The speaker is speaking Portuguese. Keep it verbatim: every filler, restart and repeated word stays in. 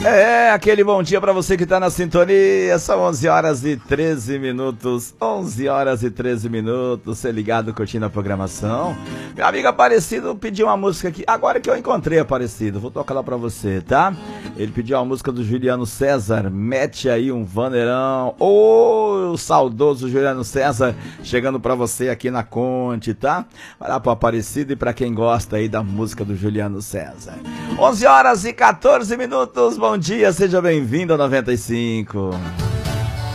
É, aquele bom dia pra você que tá na sintonia. São onze horas e treze minutos. onze horas e treze minutos. Você ligado, curtindo a programação. Meu amigo Aparecido pediu uma música aqui. Agora que eu encontrei Aparecido, vou tocar lá pra você, tá? Ele pediu uma música do Juliano César. Mete aí um vaneirão. Ô, oh, saudoso Juliano César, chegando pra você aqui na Conte, tá? Vai lá pro Aparecido e pra quem gosta aí da música do Juliano César. onze horas e quatorze minutos. Bom dia, seja bem-vindo ao noventa e cinco.